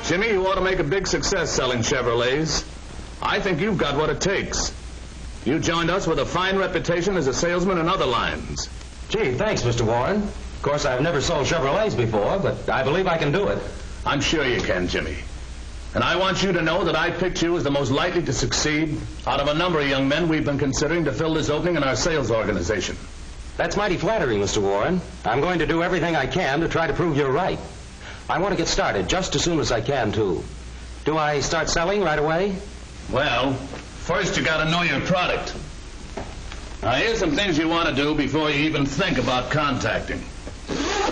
Jimmy, you ought to make a big success selling Chevrolets. I think you've got what it takes. You joined us with a fine reputation as a salesman in other lines. Gee, thanks, Mr. Warren. Of course, I've never sold Chevrolets before, but I believe I can do it. I'm sure you can, Jimmy. And I want you to know that I picked you as the most likely to succeed out of a number of young men we've been considering to fill this opening in our sales organization. That's mighty flattering, Mr. Warren. I'm going to do everything I can to try to prove you're right. I want to get started just as soon as I can, too. Do I start selling right away? Well, first you got to know your product. Now, here's some things you want to do before you even think about contacting.